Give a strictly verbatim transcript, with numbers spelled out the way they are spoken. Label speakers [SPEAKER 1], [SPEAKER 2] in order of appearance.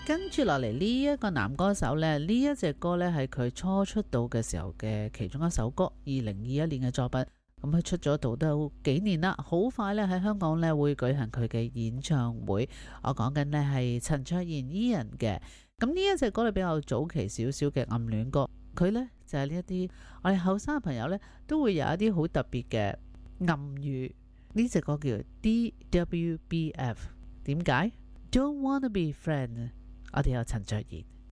[SPEAKER 1] 跟住落嚟呢一個男歌手呢，呢一隻歌呢係佢初出道嘅時候嘅其中一首歌，二零二一年嘅作品。咁佢出咗道都幾年啦，好快呢喺香港呢會舉行佢嘅演唱會。我講緊呢係陳卓賢 Ian 嘅。咁呢一隻歌呢比較早期少少嘅暗戀歌，佢呢就係呢一啲我哋後生嘅朋友呢都會有一啲好特別嘅暗語。呢隻歌叫 D W B F， 點解？Don't wanna be friend。我哋有陳卓賢。